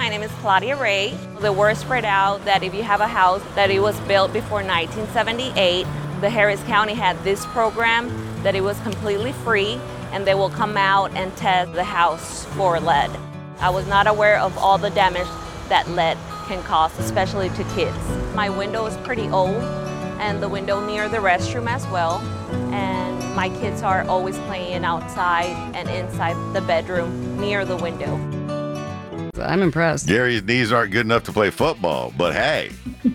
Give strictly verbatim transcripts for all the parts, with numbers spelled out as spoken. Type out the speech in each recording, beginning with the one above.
My name is Claudia Ray. The word spread out that if you have a house that it was built before nineteen seventy-eight, the Harris County had this program that it was completely free, and they will come out and test the house for lead. I was not aware of all the damage that lead can cause, especially to kids. My window is pretty old, and the window near the restroom as well. And my kids are always playing outside and inside the bedroom near the window. I'm impressed. Gary's knees aren't good enough to play football, but hey.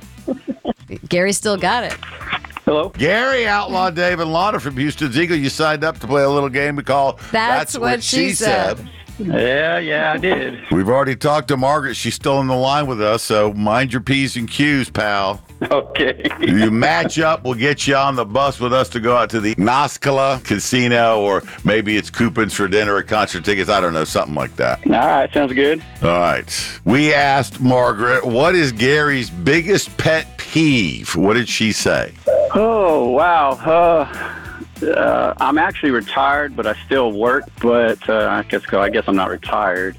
Gary still got it. Hello? Gary, Outlaw Dave and Lana from Houston's Eagle, you signed up to play a little game we call That's What She Said. Yeah, yeah, I did. We've already talked to Margaret. She's still on the line with us, so mind your P's and Q's, pal. Okay. You match up, we'll get you on the bus with us to go out to the Noscala Casino, or maybe it's coupons for dinner or concert tickets. I don't know, something like that. All right, sounds good. All right. We asked Margaret, what is Gary's biggest pet peeve? What did she say? Oh, wow. Uh, uh, I'm actually retired, but I still work. But uh, I guess I guess I'm not retired.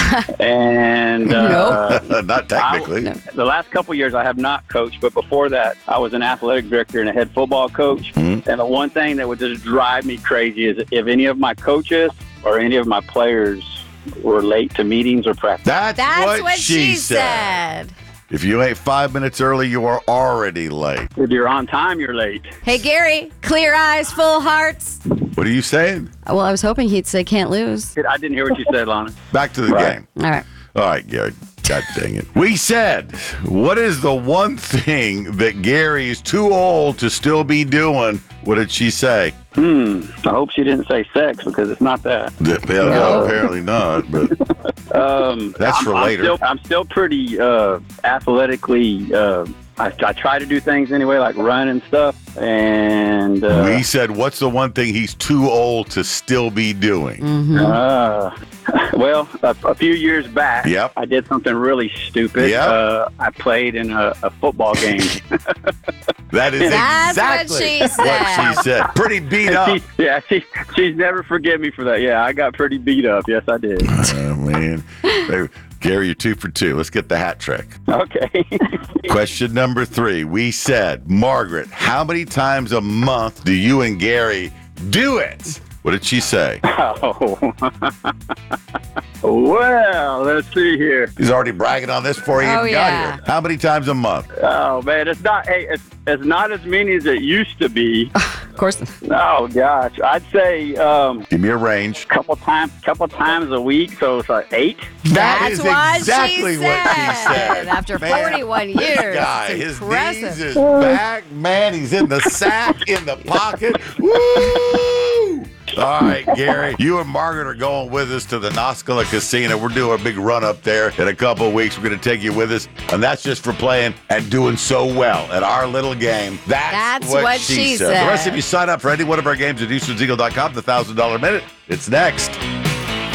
And uh, Not technically. I, the last couple of years, I have not coached. But before that, I was an athletic director and a head football coach. Mm-hmm. And the one thing that would just drive me crazy is if any of my coaches or any of my players were late to meetings or practice. That's, That's what, what she, she said. said. If you ain't five minutes early, you are already late. If you're on time, you're late. Hey, Gary, clear eyes, full hearts. What are you saying? Well, I was hoping he'd say can't lose. I didn't hear what you said, Lana. Back to the Right. game. All right. All right, Gary. God dang it. We said, what is the one thing that Gary is too old to still be doing? What did she say? Hmm. I hope she didn't say sex because it's not that. Yeah, well, No. apparently not, but Um, That's for I'm, later. I'm still, I'm still pretty uh, athletically. Uh, I, I try to do things anyway, like run and stuff. And uh, we said, what's the one thing he's too old to still be doing? Mm-hmm. uh, well, a, a few years back, Yep. I did something really stupid. Yep. Uh, I played in a, a football game. That is That's what exactly she what said. she said. Pretty beat up. she, yeah, she, she's never forgive me for that. Yeah, I got pretty beat up. Yes, I did. Oh, man. Hey, Gary, you're two for two. Let's get the hat trick. Okay. Question number three. We said, Margaret, how many times a month do you and Gary do it? What did she say? Oh. Well, let's see here. He's already bragging on this before he Oh, even yeah. got here. How many times a month? Oh man, it's not. Hey, it's, it's not as many as it used to be. Of course. Oh gosh, I'd say um, Give me a range. couple times, couple times a week. So it's like eight. That That's is what exactly she what she said. said. After Man, forty-one this years. guy, It's his impressive. knees, his back, man, he's in the sack, in the pocket. Woo! All right, Gary, you and Margaret are going with us to the Noscala Casino. We're doing a big run up there in a couple of weeks. We're going to take you with us, and that's just for playing and doing so well at our little game. That's, That's what, what she she said. The rest said. of you sign up for any one of our games at Houston's Eagle dot com, the one thousand dollars minute. It's next.